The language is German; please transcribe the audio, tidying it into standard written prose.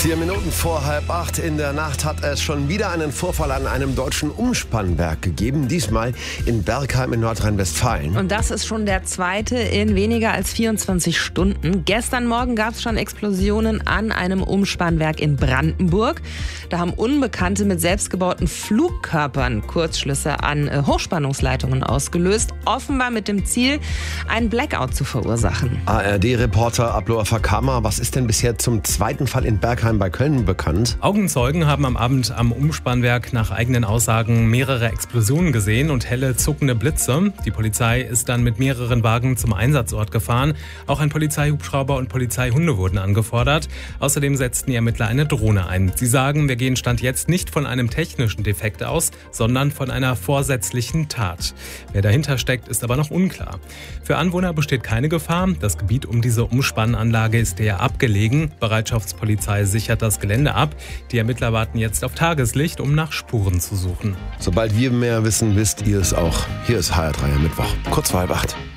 4 Minuten vor 7:30 in der Nacht hat es schon wieder einen Vorfall an einem deutschen Umspannwerk gegeben. Diesmal in Bergheim in Nordrhein-Westfalen. Und das ist schon der zweite in weniger als 24 Stunden. Gestern Morgen gab es schon Explosionen an einem Umspannwerk in Brandenburg. Da haben Unbekannte mit selbstgebauten Flugkörpern Kurzschlüsse an Hochspannungsleitungen ausgelöst. Offenbar mit dem Ziel, einen Blackout zu verursachen. ARD-Reporter Abloa Fakama, was ist denn bisher zum zweiten Fall in Bergheim bei Köln bekannt? Augenzeugen haben am Abend am Umspannwerk nach eigenen Aussagen mehrere Explosionen gesehen und helle zuckende Blitze. Die Polizei ist dann mit mehreren Wagen zum Einsatzort gefahren. Auch ein Polizeihubschrauber und Polizeihunde wurden angefordert. Außerdem setzten die Ermittler eine Drohne ein. Sie sagen, wir gehen Stand jetzt nicht von einem technischen Defekt aus, sondern von einer vorsätzlichen Tat. Wer dahinter steckt, ist aber noch unklar. Für Anwohner besteht keine Gefahr. Das Gebiet um diese Umspannanlage ist eher abgelegen. Bereitschaftspolizei sichert das Gelände ab. Die Ermittler warten jetzt auf Tageslicht, um nach Spuren zu suchen. Sobald wir mehr wissen, wisst ihr es auch. Hier ist HR3 am Mittwoch, kurz vor 7:30.